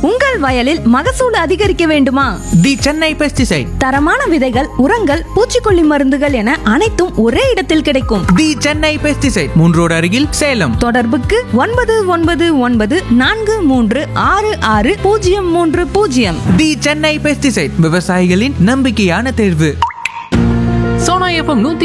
உங்கள் வயலில் மகசூல் அதிகரிக்க வேண்டுமா? தி சென்னை பெஸ்டிசைட். தரமான விதைகள், உரங்கள், பூச்சிக்கொல்லி மருந்துகள் என அனைத்தும் ஒரே இடத்தில் கிடைக்கும். தி சென்னை பெஸ்டிசைட், மூன்று ரோடு அருகில், சேலம். தொடர்புக்கு 9994666030. தி சென்னை பெஸ்டிசைட், விவசாயிகளின் நம்பிக்கையான தேர்வு. சோனா எஃப்எம்